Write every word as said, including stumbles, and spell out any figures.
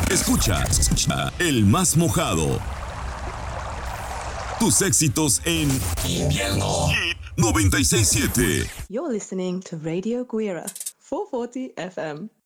Escucha, escucha el más mojado. Tus éxitos en invierno. Hit noventa y seis punto siete. You're listening to Radio Guira, four forty F M.